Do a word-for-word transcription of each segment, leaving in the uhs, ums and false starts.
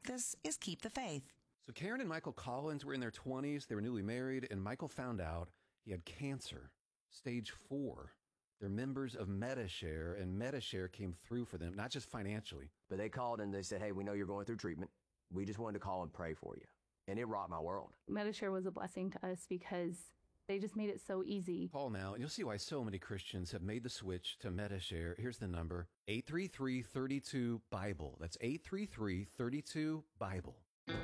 This is Keep the Faith. So Karen and Michael Collins were in their twenties. They were newly married, and Michael found out he had cancer, stage four. They're members of Medi-Share, and Medi-Share came through for them, not just financially. But they called and they said, hey, we know you're going through treatment. We just wanted to call and pray for you. And it rocked my world. Medi-Share was a blessing to us because they just made it so easy. Call now, and you'll see why so many Christians have made the switch to Medi-Share. Here's the number, eight three three, three two, Bible. That's eight three three, three two, Bible.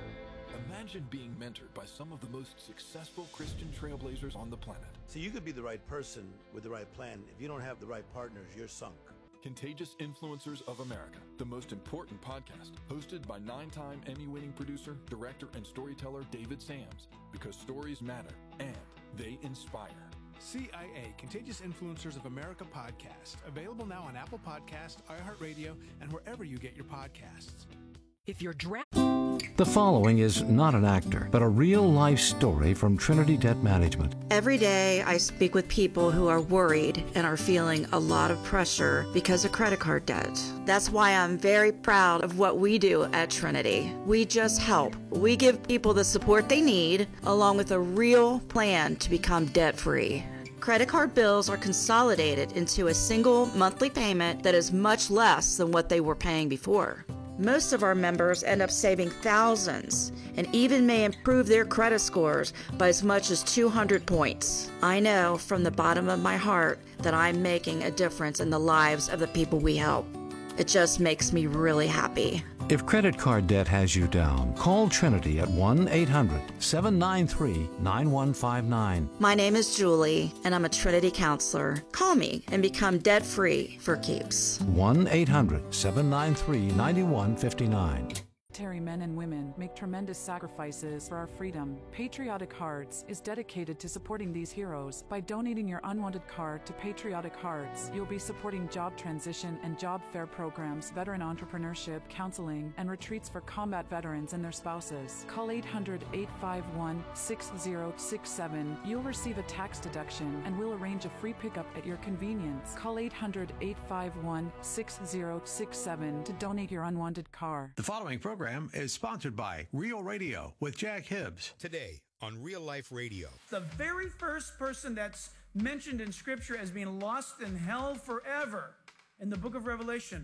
Imagine being mentored by some of the most successful Christian trailblazers on the planet. So you could be the right person with the right plan. If you don't have the right partners, you're sunk. Contagious Influencers of America, the most important podcast, hosted by nine-time Emmy-winning producer, director, and storyteller David Sams, because stories matter and they inspire. C I A, Contagious Influencers of America podcast, available now on Apple Podcasts, iHeartRadio, and wherever you get your podcasts. If you're dra- The following is not an actor, but a real-life story from Trinity Debt Management. Every day I speak with people who are worried and are feeling a lot of pressure because of credit card debt. That's why I'm very proud of what we do at Trinity. We just help. We give people the support they need, along with a real plan to become debt-free. Credit card bills are consolidated into a single monthly payment that is much less than what they were paying before. Most of our members end up saving thousands and even may improve their credit scores by as much as two hundred points. I know from the bottom of my heart that I'm making a difference in the lives of the people we help. It just makes me really happy. If credit card debt has you down, call Trinity at one eight hundred, seven nine three, nine one five nine. My name is Julie, and I'm a Trinity counselor. Call me and become debt-free for keeps. one eight hundred, seven nine three, nine one five nine. Military men and women make tremendous sacrifices for our freedom. Patriotic Hearts is dedicated to supporting these heroes. By donating your unwanted card to Patriotic Hearts, you'll be supporting job transition and job fair programs, veteran entrepreneurship, counseling, and retreats for combat veterans and their spouses. Call eight hundred, eight five one, six zero six seven. You'll receive a tax deduction and we'll arrange a free pickup at your convenience. Call eight hundred, eight five one, six zero six seven to donate your unwanted car. The following program is sponsored by Real Radio with Jack Hibbs. Today on Real Life Radio. The very first person that's mentioned in Scripture as being lost in hell forever in the book of Revelation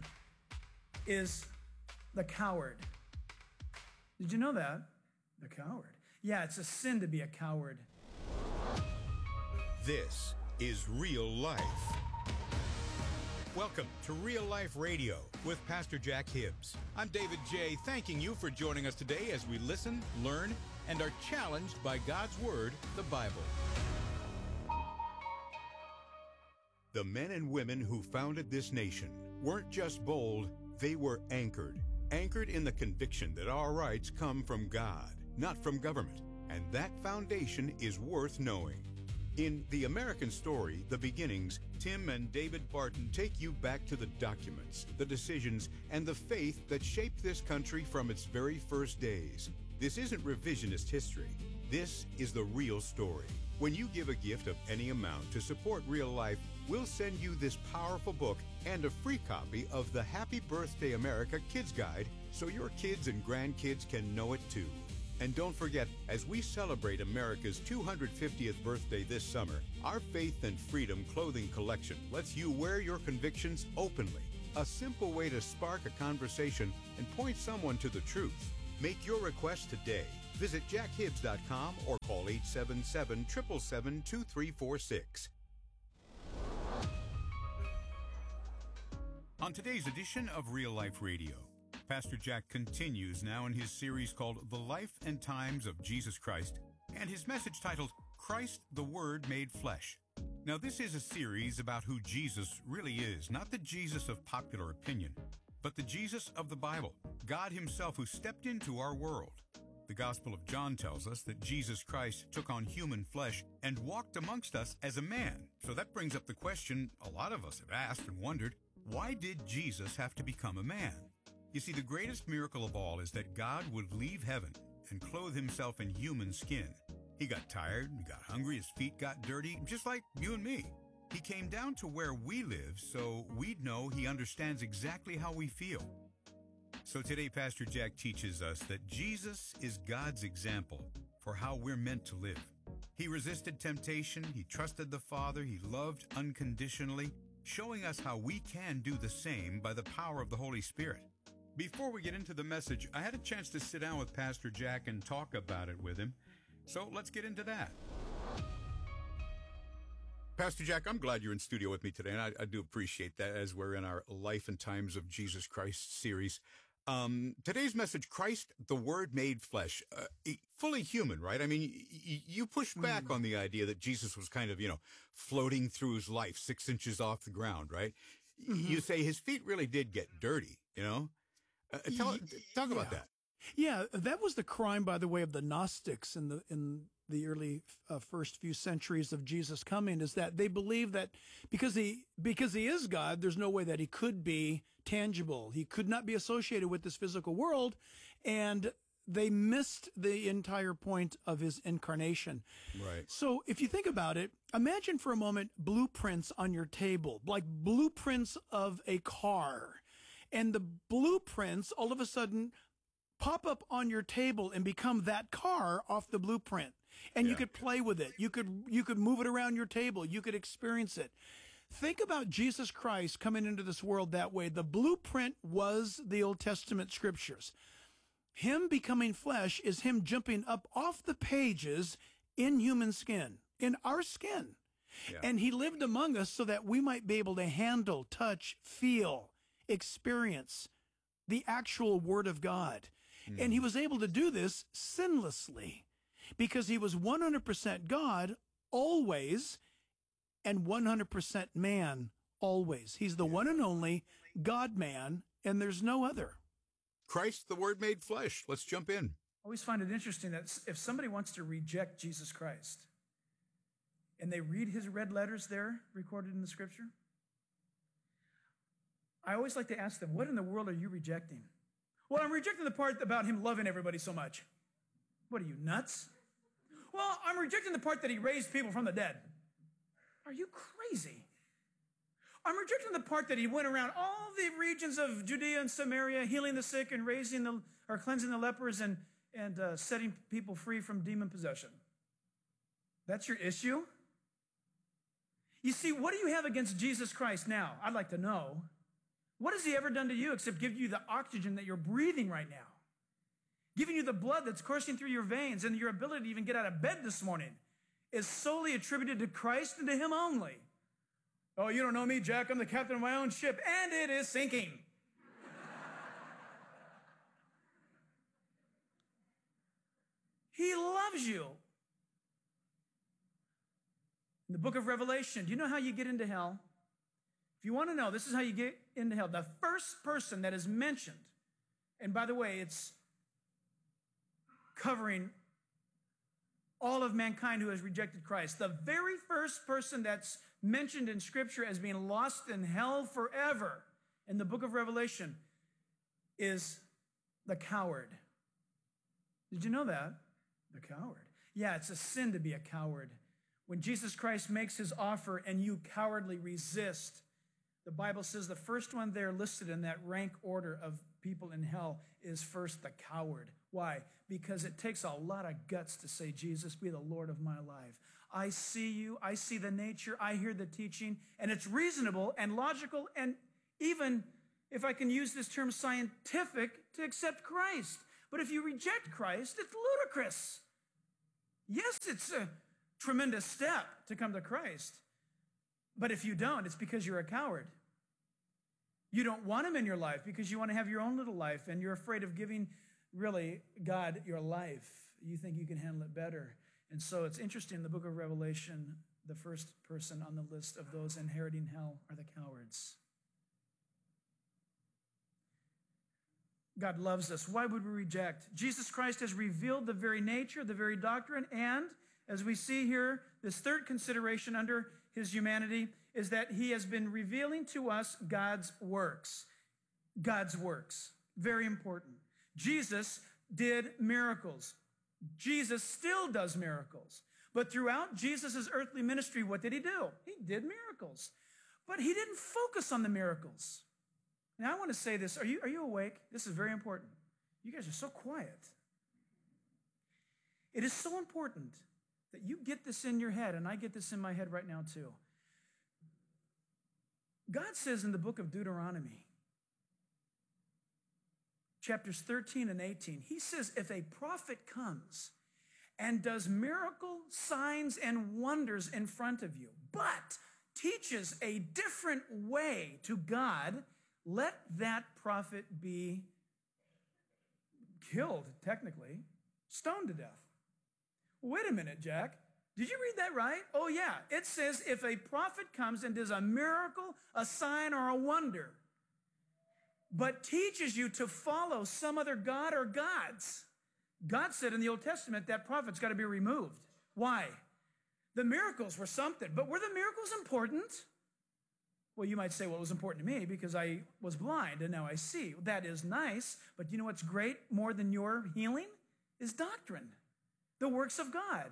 is the coward. Did you know that? The coward. Yeah, it's a sin to be a coward. This is Real Life. Welcome to Real Life Radio with Pastor Jack Hibbs. I'm David J., thanking you for joining us today as we listen, learn, and are challenged by God's Word, the Bible. The men and women who founded this nation weren't just bold, they were anchored. Anchored in the conviction that our rights come from God, not from government. And that foundation is worth knowing. In The American Story, The Beginnings, Tim and David Barton take you back to the documents, the decisions, and the faith that shaped this country from its very first days. This isn't revisionist history. This is the real story. When you give a gift of any amount to support Real Life, we'll send you this powerful book and a free copy of the Happy Birthday America Kids Guide so your kids and grandkids can know it too. And don't forget, as we celebrate America's two hundred fiftieth birthday this summer, our Faith and Freedom clothing collection lets you wear your convictions openly. A simple way to spark a conversation and point someone to the truth. Make your request today. Visit jack hibbs dot com or call eight seven seven, seven seven seven, two three four six. On today's edition of Real Life Radio, Pastor Jack continues now in his series called The Life and Times of Jesus Christ, and his message titled, Christ the Word Made Flesh. Now, this is a series about who Jesus really is, not the Jesus of popular opinion, but the Jesus of the Bible, God himself who stepped into our world. The Gospel of John tells us that Jesus Christ took on human flesh and walked amongst us as a man. So that brings up the question a lot of us have asked and wondered, why did Jesus have to become a man? You see, the greatest miracle of all is that God would leave heaven and clothe himself in human skin. He got tired, he got hungry, his feet got dirty, just like you and me. He came down to where we live so we'd know he understands exactly how we feel. So today, Pastor Jack teaches us that Jesus is God's example for how we're meant to live. He resisted temptation, he trusted the Father, he loved unconditionally, showing us how we can do the same by the power of the Holy Spirit. Before we get into the message, I had a chance to sit down with Pastor Jack and talk about it with him. So let's get into that. Pastor Jack, I'm glad you're in studio with me today, and I, I do appreciate that as we're in our Life and Times of Jesus Christ series. Um, today's message, Christ, the Word made flesh, uh, fully human, right? I mean, y- y- you push back mm. on the idea that Jesus was kind of, you know, floating through his life six inches off the ground, right? Mm-hmm. You say his feet really did get dirty, you know? Uh, tell, talk about yeah. that. Yeah, that was the crime, by the way, of the Gnostics in the in the early uh, first few centuries of Jesus coming, is that they believe that because he because he is God, there's no way that he could be tangible. He could not be associated with this physical world, and they missed the entire point of his incarnation. Right. So if you think about it, imagine for a moment blueprints on your table, like blueprints of a car. And the blueprints all of a sudden pop up on your table and become that car off the blueprint. And yeah. you could play with it. You could you could move it around your table. You could experience it. Think about Jesus Christ coming into this world that way. The blueprint was the Old Testament scriptures. Him becoming flesh is him jumping up off the pages in human skin, in our skin. Yeah. And he lived among us so that we might be able to handle, touch, feel, experience the actual Word of God. Mm. And he was able to do this sinlessly because he was one hundred percent God always and one hundred percent man always. He's the yeah. one and only God-man, and there's no other. Christ, the Word made flesh. Let's jump in. I always find it interesting that if somebody wants to reject Jesus Christ and they read his red letters there recorded in the Scripture, I always like to ask them, what in the world are you rejecting? Well, I'm rejecting the part about him loving everybody so much. What are you, nuts? Well, I'm rejecting the part that he raised people from the dead. Are you crazy? I'm rejecting the part that he went around all the regions of Judea and Samaria, healing the sick and raising the, or cleansing the lepers and, and uh, setting people free from demon possession. That's your issue? You see, what do you have against Jesus Christ now? I'd like to know. What has he ever done to you except give you the oxygen that you're breathing right now? Giving you the blood that's coursing through your veins, and your ability to even get out of bed this morning is solely attributed to Christ and to him only. Oh, you don't know me, Jack. I'm the captain of my own ship, and it is sinking. He loves you. In the book of Revelation, do you know how you get into hell? If you want to know, this is how you get into hell. The first person that is mentioned, and by the way, it's covering all of mankind who has rejected Christ. The very first person that's mentioned in Scripture as being lost in hell forever in the book of Revelation is the coward. Did you know that? The coward. Yeah, it's a sin to be a coward. When Jesus Christ makes his offer and you cowardly resist, the Bible says the first one there listed in that rank order of people in hell is first the coward. Why? Because it takes a lot of guts to say, Jesus, be the Lord of my life. I see you, I see the nature, I hear the teaching, and it's reasonable and logical and even, if I can use this term, scientific to accept Christ. But if you reject Christ, it's ludicrous. Yes, it's a tremendous step to come to Christ. But if you don't, it's because you're a coward. You don't want him in your life because you want to have your own little life, and you're afraid of giving, really, God your life. You think you can handle it better. And so it's interesting, in the book of Revelation, the first person on the list of those inheriting hell are the cowards. God loves us. Why would we reject? Jesus Christ has revealed the very nature, the very doctrine, and as we see here, this third consideration under his humanity is that he has been revealing to us God's works. God's works. Very important. Jesus did miracles. Jesus still does miracles. But throughout Jesus' earthly ministry, what did he do? He did miracles. But he didn't focus on the miracles. Now, I want to say this. Are you, are you awake? This is very important. You guys are so quiet. It is so important that you get this in your head, and I get this in my head right now too. God says in the book of Deuteronomy, chapters thirteen and eighteen, he says, if a prophet comes and does miracle signs and wonders in front of you, but teaches a different way to God, let that prophet be killed, technically, stoned to death. Wait a minute, Jack. Did you read that right? Oh, yeah. It says if a prophet comes and does a miracle, a sign, or a wonder, but teaches you to follow some other god or gods, God said in the Old Testament that prophet's got to be removed. Why? The miracles were something, but were the miracles important? Well, you might say, well, it was important to me because I was blind and now I see. That is nice, but you know what's great more than your healing? Is doctrine, the works of God,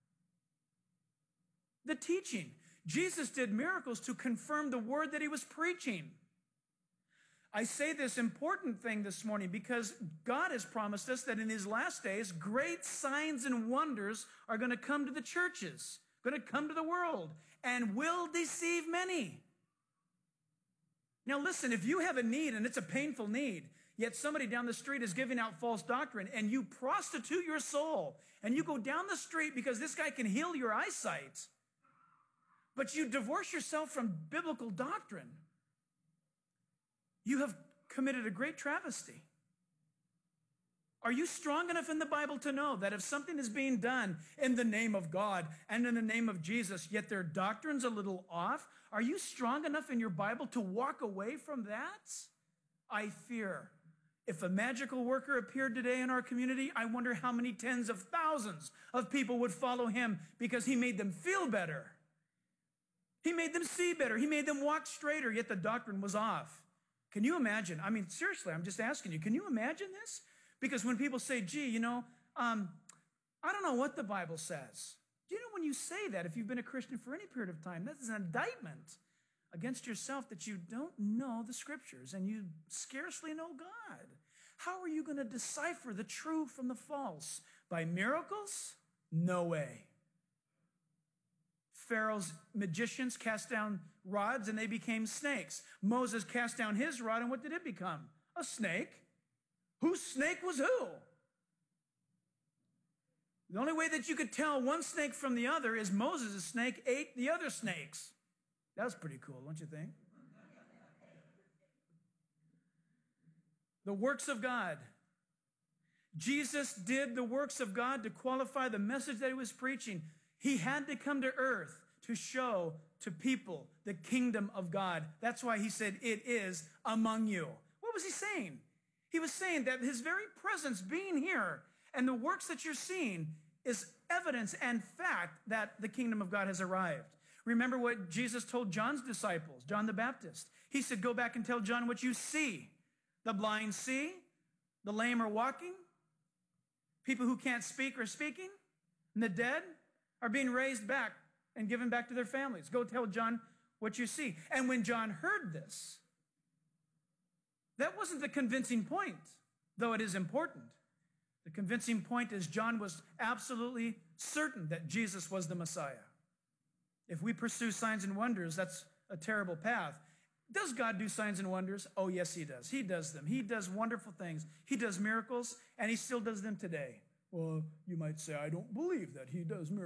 the teaching. Jesus did miracles to confirm the word that he was preaching. I say this important thing this morning because God has promised us that in these last days, great signs and wonders are going to come to the churches, going to come to the world, and will deceive many. Now listen, if you have a need, and it's a painful need, yet somebody down the street is giving out false doctrine, and you prostitute your soul, and you go down the street because this guy can heal your eyesight, but you divorce yourself from biblical doctrine, you have committed a great travesty. Are you strong enough in the Bible to know that if something is being done in the name of God and in the name of Jesus, yet their doctrine's a little off, are you strong enough in your Bible to walk away from that? I fear. If a magical worker appeared today in our community, I wonder how many tens of thousands of people would follow him because he made them feel better. He made them see better. He made them walk straighter, yet the doctrine was off. Can you imagine? I mean, seriously, I'm just asking you, can you imagine this? Because when people say, gee, you know, um, I don't know what the Bible says. Do you know when you say that, if you've been a Christian for any period of time, that's an indictment against yourself that you don't know the scriptures and you scarcely know God. How are you going to decipher the true from the false? By miracles? No way. Pharaoh's magicians cast down rods and they became snakes. Moses cast down his rod and what did it become? A snake. Whose snake was who? The only way that you could tell one snake from the other is Moses' snake ate the other snakes. That was pretty cool, don't you think? The works of God. Jesus did the works of God to qualify the message that he was preaching. He had to come to earth to show to people the kingdom of God. That's why he said, it is among you. What was he saying? He was saying that his very presence being here and the works that you're seeing is evidence and fact that the kingdom of God has arrived. Remember what Jesus told John's disciples, John the Baptist. He said, go back and tell John what you see. The blind see, the lame are walking, people who can't speak are speaking, and the dead are being raised back and given back to their families. Go tell John what you see. And when John heard this, that wasn't the convincing point, though it is important. The convincing point is John was absolutely certain that Jesus was the Messiah. If we pursue signs and wonders, that's a terrible path. Does God do signs and wonders? Oh, yes, he does. He does them. He does wonderful things. He does miracles, and he still does them today. Well, you might say, I don't believe that he does miracles.